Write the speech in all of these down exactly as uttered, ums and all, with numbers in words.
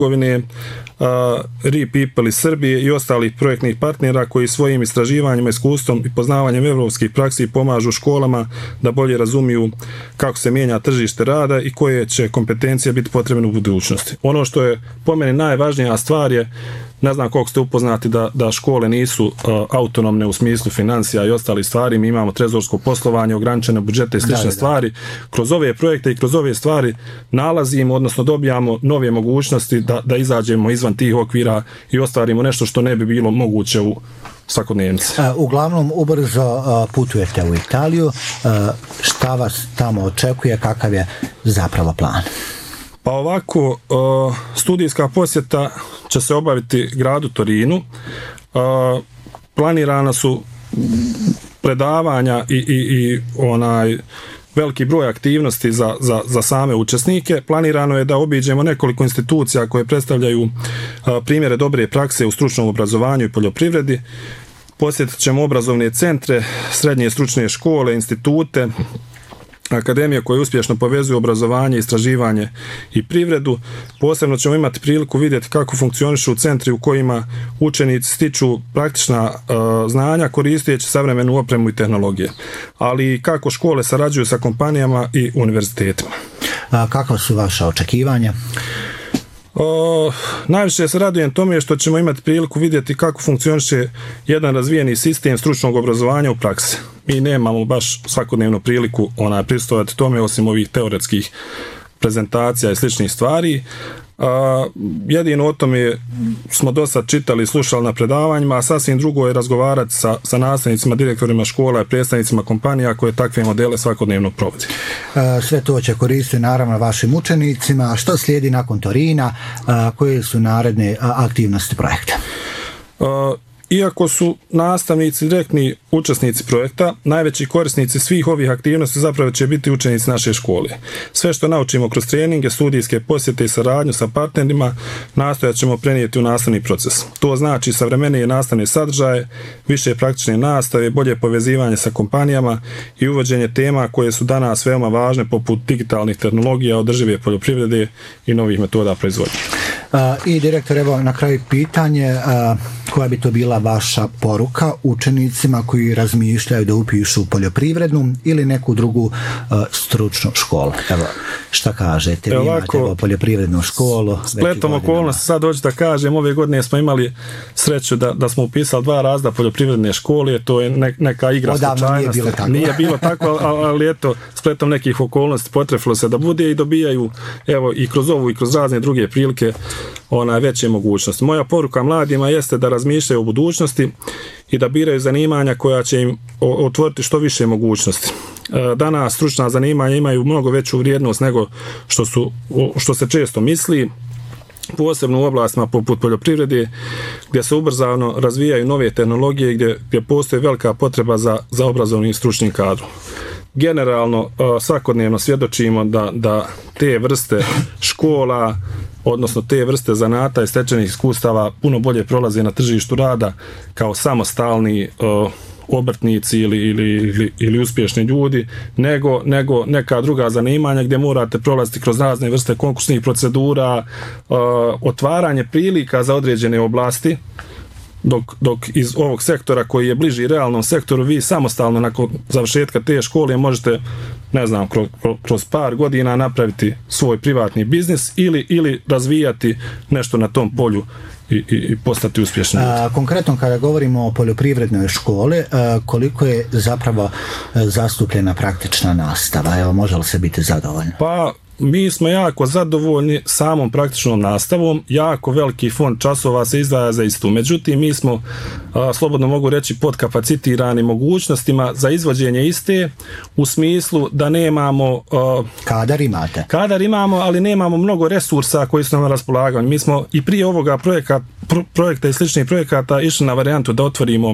RePeople iz Srbije i ostalih projektnih partnera koji svojim istraživanjima, iskustvom i poznavanjem evropskih praksi pomažu školama da bolje razumiju kako se mijenja tržište rada i koje će kompetencije biti potrebne u budućnosti. Ono što je po meni najvažnija stvar je, ne znam koliko ste upoznati da, da škole nisu uh, autonomne u smislu financija i ostalih stvari, mi imamo trezorsko poslovanje, ograničene budžete i slične da, da. stvari. Kroz ove projekte i kroz ove stvari nalazimo, odnosno dobijamo nove mogućnosti da, da izađemo izvan tih okvira i ostvarimo nešto što ne bi bilo moguće u svakodnevnici. Uglavnom, ubrzo putujete u Italiju. Šta vas tamo očekuje, kakav je zapravo plan? Pa ovako, studijska posjeta će se obaviti gradu Torinu. Planirana su predavanja i, i, i onaj veliki broj aktivnosti za, za, za same učesnike. Planirano je da obiđemo nekoliko institucija koje predstavljaju primjere dobre prakse u stručnom obrazovanju i poljoprivredi. Posjetit ćemo obrazovne centre, srednje stručne škole, institute, akademije koje uspješno povezuju obrazovanje, istraživanje i privredu. Posebno ćemo imati priliku vidjeti kako funkcionišu centri u kojima učenici stiču praktična uh, znanja koristeći savremenu opremu i tehnologije, ali i kako škole sarađuju sa kompanijama i univerzitetima. A kakva su vaša očekivanja? O, najviše se radujem tome što ćemo imati priliku vidjeti kako funkcioniše jedan razvijeni sistem stručnog obrazovanja u praksi. Mi nemamo baš svakodnevnu priliku ona prisustvovati tome osim ovih teoretskih prezentacija i sličnih stvari. A, jedino o tome smo dosta čitali i slušali na predavanjima, a sasvim drugo je razgovarati sa, sa nastavnicima, direktorima škola i predstavnicima kompanija koje takve modele svakodnevno provodi. Sve to će koristiti naravno vašim učenicima. Što slijedi nakon Torina? Koje su naredne aktivnosti projekta? A, Iako su nastavnici direktni učesnici projekta, najveći korisnici svih ovih aktivnosti zapravo će biti učenici naše škole. Sve što naučimo kroz treninge, studijske posjete i saradnju sa partnerima nastojat ćemo prenijeti u nastavni proces. To znači savremenije nastavne sadržaje, više praktične nastave, bolje povezivanje sa kompanijama i uvođenje tema koje su danas veoma važne poput digitalnih tehnologija, održive poljoprivrede i novih metoda proizvodnje. Uh, I direktor, evo na kraju pitanje, uh, koja bi to bila vaša poruka učenicima koji razmišljaju da upišu poljoprivrednu ili neku drugu uh, stručnu školu? Evo, šta kažete? Vi imate evo, poljoprivrednu školu. Spletom okolnosti, sad hoću da kažem, ove godine smo imali sreću da, da smo upisali dva razda poljoprivredne škole, to je ne, neka igra slučajnosti. Nije bilo tako. Nije bilo tako, ali, ali eto, spletom nekih okolnosti potrefilo se da bude i dobijaju, evo, i kroz ovu i kroz razne druge prilike ona veće mogućnosti. Moja poruka mladima jeste da razmišljaju o budućnosti i da biraju zanimanja koja će im otvoriti što više mogućnosti. Danas stručna zanimanja imaju mnogo veću vrijednost nego što, su, što se često misli, posebno u oblastima poput poljoprivrede, gdje se ubrzano razvijaju nove tehnologije, gdje, gdje postoji velika potreba za, za obrazovnim stručnim kadrom. Generalno, svakodnevno svjedočimo da, da te vrste škola, odnosno te vrste zanata i stečenih iskustava puno bolje prolaze na tržištu rada kao samostalni uh, obrtnici ili, ili, ili, ili uspješni ljudi, nego, nego neka druga zanimanja gdje morate prolaziti kroz razne vrste konkursnih procedura, uh, otvaranje prilika za određene oblasti, dok, dok iz ovog sektora koji je bliži realnom sektoru, vi samostalno nakon završetka te škole možete, ne znam, kroz, kroz par godina napraviti svoj privatni biznis ili, ili razvijati nešto na tom polju i, i, i postati uspješni. A, konkretno kada govorimo o poljoprivrednoj školi, a, koliko je zapravo zastupljena praktična nastava? Evo, može li se biti zadovoljno? Pa, mi smo jako zadovoljni samom praktičnom nastavom, jako veliki fond časova se izdvaja za istu. Međutim, mi smo, a, slobodno mogu reći, podkapacitirani mogućnostima za izvođenje iste, u smislu da nemamo... A, kadar imate? Kadar imamo, ali nemamo mnogo resursa koji su nam na raspolaganju. Mi smo i prije ovoga projekta, pro, projekta i sličnih projekata išli na varijantu da otvorimo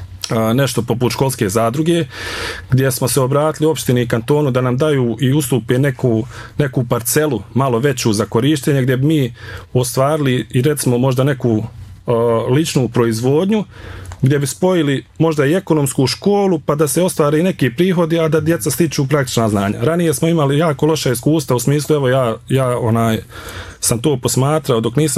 nešto poput školske zadruge, gdje smo se obratili opštini i kantonu da nam daju i ustupe neku, neku parcelu malo veću za korištenje, gdje bi mi ostvarili i recimo možda neku uh, ličnu proizvodnju, gdje bi spojili možda i ekonomsku školu pa da se ostvare i neki prihodi, a da djeca stiču praktična znanja. Ranije smo imali jako loša iskustva u smislu, evo ja, ja onaj, sam to posmatrao dok nisam